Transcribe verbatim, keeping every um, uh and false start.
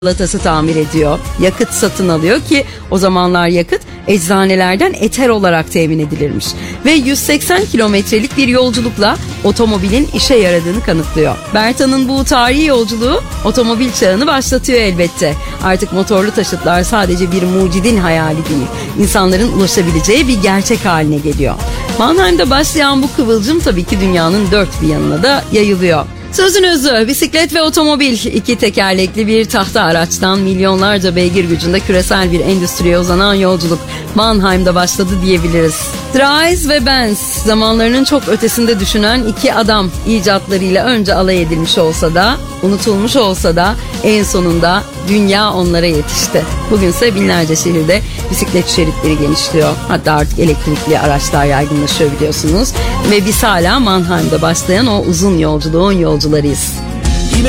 Balatası tamir ediyor, yakıt satın alıyor ki o zamanlar yakıt eczanelerden ether olarak temin edilirmiş. Ve yüz seksen kilometrelik bir yolculukla otomobilin işe yaradığını kanıtlıyor. Berta'nın bu tarihi yolculuğu otomobil çağını başlatıyor elbette. Artık motorlu taşıtlar sadece bir mucidin hayali değil, insanların ulaşabileceği bir gerçek haline geliyor. Mannheim'da başlayan bu kıvılcım tabii ki dünyanın dört bir yanına da yayılıyor. Sözün özü, bisiklet ve otomobil, iki tekerlekli bir tahta araçtan milyonlarca beygir gücünde küresel bir endüstriye uzanan yolculuk Mannheim'da başladı diyebiliriz. Dries ve Benz, zamanlarının çok ötesinde düşünen iki adam, icatlarıyla önce alay edilmiş olsa da, unutulmuş olsa da en sonunda dünya onlara yetişti. Bugünse binlerce şehirde bisiklet şeritleri genişliyor. Hatta artık elektrikli araçlar yaygınlaşıyor biliyorsunuz. Ve biz hala Mannheim'da başlayan o uzun yolculuğun yolcularıyız.